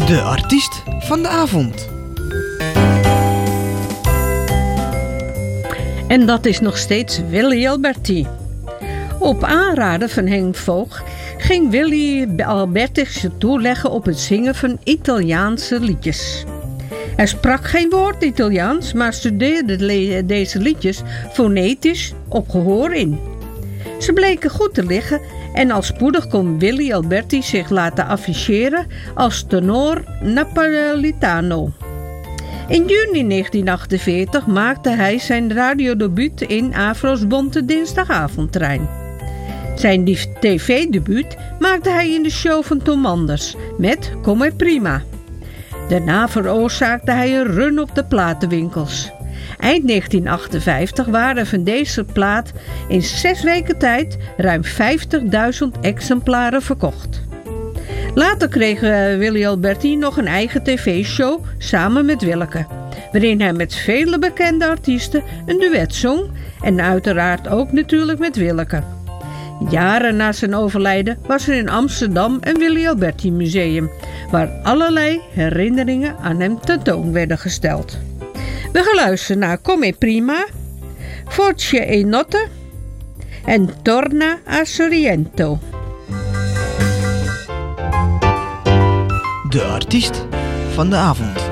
De artiest van de avond. En dat is nog steeds Willy Alberti. Op aanraden van Henk Voogd ging Willy Alberti zich toeleggen op het zingen van Italiaanse liedjes. Hij sprak geen woord Italiaans, maar studeerde deze liedjes fonetisch op gehoor in. Ze bleken goed te liggen en al spoedig kon Willy Alberti zich laten afficheren als tenor Napolitano. In juni 1948 maakte hij zijn radiodebuut in Afro's Bonte Dinsdagavondtrein. Zijn tv-debuut maakte hij in de show van Tom Manders met Come Prima. Daarna veroorzaakte hij een run op de platenwinkels. Eind 1958 waren van deze plaat in 6 weken tijd ruim 50.000 exemplaren verkocht. Later kreeg Willy Alberti nog een eigen tv-show samen met Willeke, waarin hij met vele bekende artiesten een duet zong en uiteraard ook natuurlijk met Willeke. Jaren na zijn overlijden was er in Amsterdam een Willy Alberti museum, waar allerlei herinneringen aan hem tentoon werden gesteld. We gaan luisteren naar Come Prima, Forse e Notte en Torna a Sorrento. De artiest van de avond.